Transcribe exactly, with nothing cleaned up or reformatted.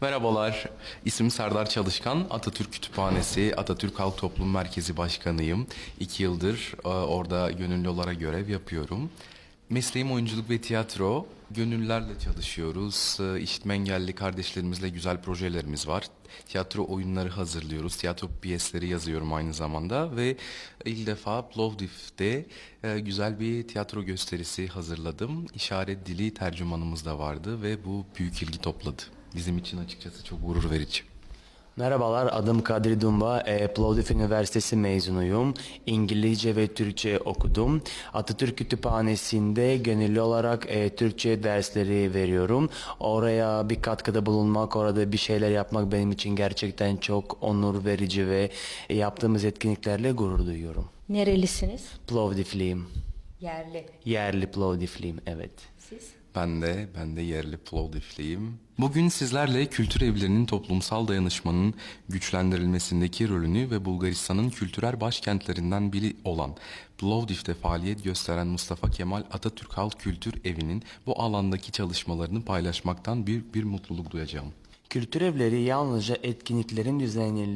Merhabalar, ismim Serdar Çalışkan. Atatürk Kütüphanesi, Atatürk Halk Toplum Merkezi Başkanıyım. İki yıldır e, orada gönüllü olarak görev yapıyorum. Mesleğim oyunculuk ve tiyatro. Gönüllülerle çalışıyoruz. E, İşitme engelli kardeşlerimizle güzel projelerimiz var. Tiyatro oyunları hazırlıyoruz. Tiyatro piyesleri yazıyorum aynı zamanda. Ve ilk defa Plovdiv'de e, güzel bir tiyatro gösterisi hazırladım. İşaret dili tercümanımız da vardı ve bu büyük ilgi topladı. Bizim için açıkçası çok gurur verici. Merhabalar, adım Kadri Dumba, e, Plovdiv Üniversitesi mezunuyum. İngilizce ve Türkçe okudum. Atatürk Kütüphanesi'nde gönüllü olarak e, Türkçe dersleri veriyorum. Oraya bir katkıda bulunmak, orada bir şeyler yapmak benim için gerçekten çok onur verici ve yaptığımız etkinliklerle gurur duyuyorum. Nerelisiniz? Plovdivliyim. Yerli. Yerli Plovdivliyim, evet. Siz? Ben de, ben de yerli Plovdivliyim. Bugün sizlerle kültür evlerinin toplumsal dayanışmanın güçlendirilmesindeki rolünü ve Bulgaristan'ın kültürel başkentlerinden biri olan Plovdiv'de faaliyet gösteren Mustafa Kemal Atatürk Halk Kültür Evi'nin bu alandaki çalışmalarını paylaşmaktan büyük bir mutluluk duyacağım. Kültür evleri yalnızca etkinliklerin düzenlendiği